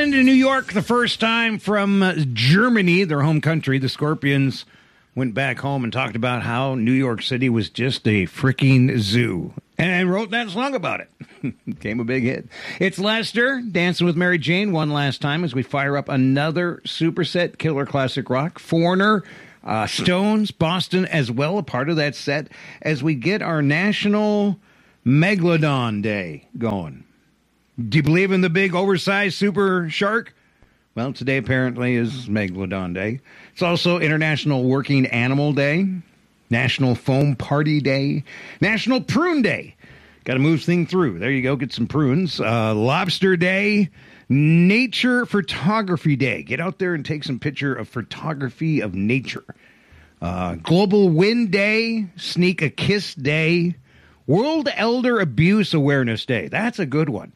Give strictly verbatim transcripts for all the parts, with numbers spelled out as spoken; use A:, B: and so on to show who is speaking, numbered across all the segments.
A: into New York the first time from uh, Germany, their home country. The Scorpions went back home and talked about how New York City was just a freaking zoo and wrote that song about it. Became a big hit. It's Lester, Dancing with Mary Jane, one last time as we fire up another superset, Killer Classic Rock. Foreigner, uh, Stones, Boston as well, a part of that set as we get our National Megalodon Day going. Do you believe in the big oversized super shark? Well, today apparently is Megalodon Day. It's also International Working Animal Day, National Foam Party Day, National Prune Day. Got to move things through. There you go. Get some prunes. Uh, Lobster Day, Nature Photography Day. Get out there and take some picture of photography of nature. Uh, Global Wind Day, Sneak a Kiss Day, World Elder Abuse Awareness Day. That's a good one.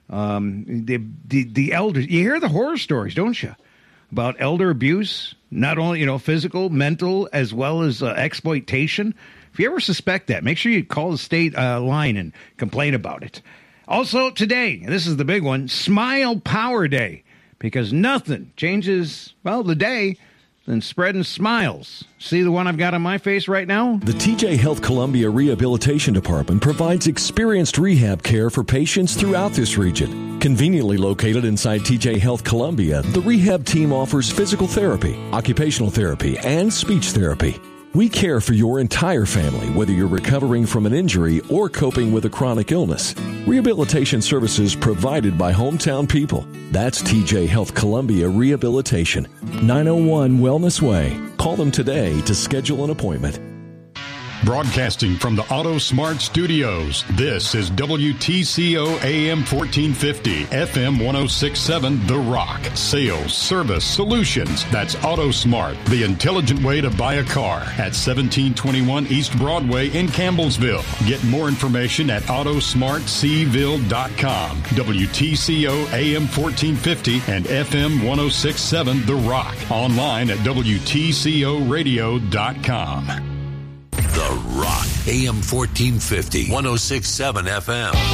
A: Um, the, the, the elders, you hear the horror stories, don't you? About elder abuse, not only, you know, physical, mental, as well as uh, exploitation. If you ever suspect that, make sure you call the state uh, line and complain about it. Also today, this is the big one, Smile Power Day, because nothing changes, well, the day than spreading smiles. See the one I've got on my face right now?
B: The T J Health Columbia Rehabilitation Department provides experienced rehab care for patients throughout this region. Conveniently located inside T J Health Columbia, the rehab team offers physical therapy, occupational therapy, and speech therapy. We care for your entire family, whether you're recovering from an injury or coping with a chronic illness. Rehabilitation services provided by hometown people. That's T J Health Columbia Rehabilitation. nine oh one Wellness Way. Call them today to schedule an appointment.
C: Broadcasting from the Auto Smart Studios, this is W T C O A M fourteen fifty, F M one oh six point seven, The Rock. Sales, service, solutions. That's Auto Smart, the intelligent way to buy a car at seventeen twenty-one East Broadway in Campbellsville. Get more information at auto smart c ville dot com. W T C O A M fourteen fifty and F M one oh six point seven, The Rock. Online at W T C O radio dot com.
D: The Rock, A M fourteen fifty, one oh six point seven F M.